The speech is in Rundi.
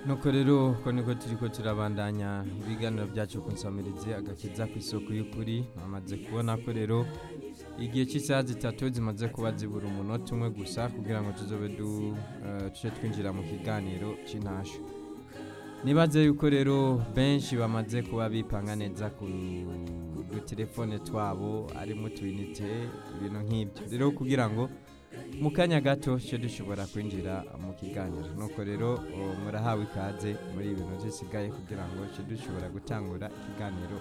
nuko rero ko niko turiko turabandanya ibiganiro byacu ku nsamirizi agakiza ku isoko y'ukuri namaze kubona ko rero igihe cy'isaha zitatu zimaze kuba zibura umunota umwe gusa kugira ngo tuzobe tuje twinjira mu kiganiro c'intasho. Nibaze yuko rero benshi bamaze kuba bipanga neza ku telefone twabo ari mu twinite ibintu nk'ibyo rero kugira ngo mu kanya gato cyo dushobora kwinjira mu kiganiro. Nuko rero murahawe ikaze muri ibintu byisigaye kugira ngo cyo dushobora gutangura ikiganiro